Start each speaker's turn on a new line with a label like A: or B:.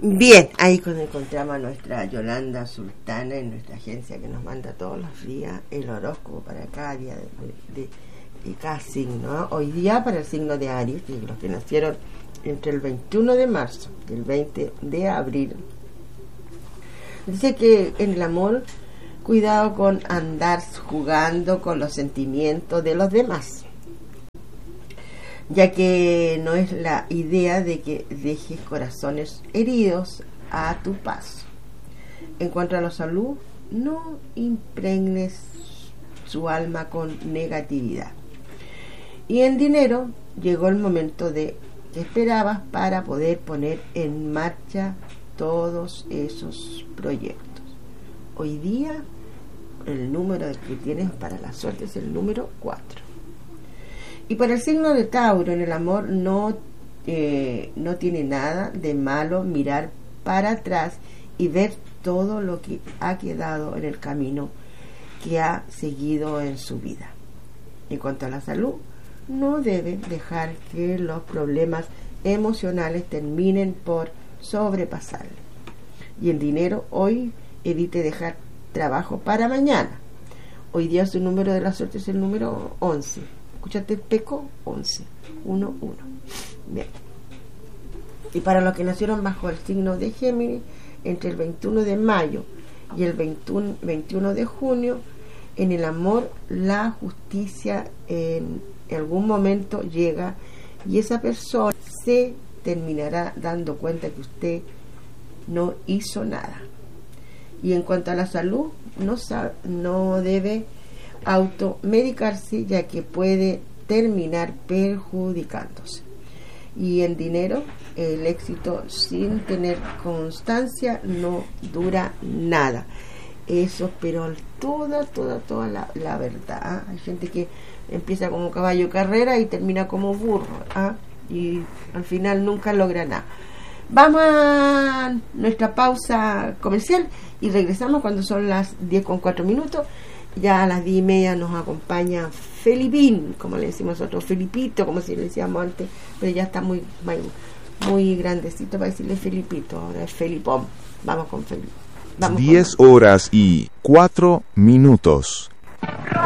A: Bien, ahí cuando encontramos a nuestra Yolanda Sultana en nuestra agencia que nos manda todos los días el horóscopo para cada día de cada signo, ¿no? Hoy día para el signo de Aries, que los que nacieron entre el 21 de marzo y el 20 de abril. Dice que en el amor, cuidado con andar jugando con los sentimientos de los demás, ya que no es la idea de que dejes corazones heridos a tu paso. En cuanto a la salud, no impregnes su alma con negatividad. Y en dinero, llegó el momento que esperabas para poder poner en marcha todos esos proyectos. Hoy día, el número que tienes para la suerte es el número 4. Y para el signo de Tauro, en el amor no tiene nada de malo mirar para atrás y ver todo lo que ha quedado en el camino que ha seguido en su vida. En cuanto a la salud, no debe dejar que los problemas emocionales terminen por sobrepasarle. Y en dinero, hoy evite dejar trabajo para mañana. Hoy día su número de la suerte es el número 11. Escúchate, Peco, 11, 1, 1. Bien. Y para los que nacieron bajo el signo de Géminis, entre el 21 de mayo y el 21 de junio, en el amor, la justicia en algún momento llega y esa persona se terminará dando cuenta que usted no hizo nada. Y en cuanto a la salud, no debe automedicarse, ya que puede terminar perjudicándose. Y en dinero, el éxito sin tener constancia no dura nada. Eso, pero toda la verdad. Hay gente que empieza como caballo de carrera y termina como burro, y al final nunca logra nada. Vamos a nuestra pausa comercial y regresamos cuando son las 10:04. Ya a las 10:30 nos acompaña Felipín, como le decimos nosotros, Felipito, como si le decíamos antes, pero ya está muy grandecito para decirle Felipito, ahora es Felipón. Vamos con Felipe.
B: 10:04.